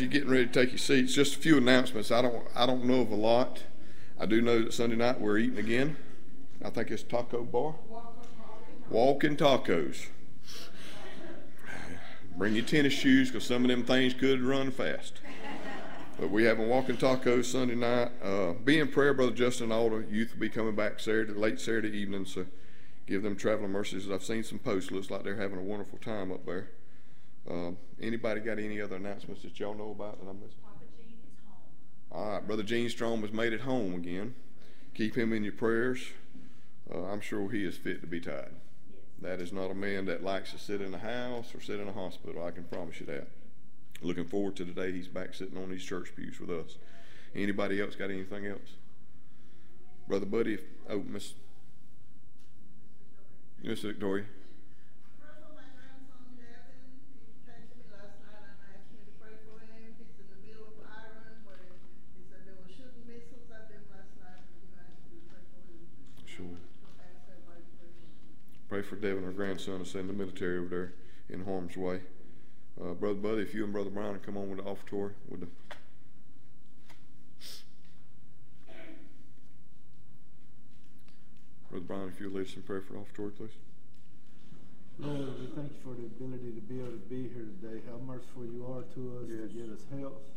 you're getting ready to take your seats, just a few announcements. I don't know of a lot. I do know that Sunday night we're eating again. I think it's Taco Bar. Walking Tacos. Bring your tennis shoes because some of them things could run fast. But we having Walking Tacos Sunday night. Be in prayer, Brother Justin. All the youth will be coming back late Saturday evening, so give them traveling mercies. I've seen some posts. Looks like they're having a wonderful time up there. Anybody got any other announcements that y'all know about that I'm missing? Papa Gene is home. All right, Brother Gene Strong has made it home again. Keep him in your prayers. I'm sure he is fit to be tied. Yes. That is not a man that likes to sit in a house or sit in a hospital. I can promise you that. Looking forward to the day he's back sitting on these church pews with us. Anybody else got anything else? Brother Buddy, Miss Victoria. Sure. Pray for Devin, our grandson, is in the military over there in harm's way. Brother Buddy, if you and Brother Brian come on with the offertory, Brother Brian, if you'll lead us in prayer for the offertory, please. Lord, we thank you for the ability to be able to be here today. How merciful you are to us to give us health,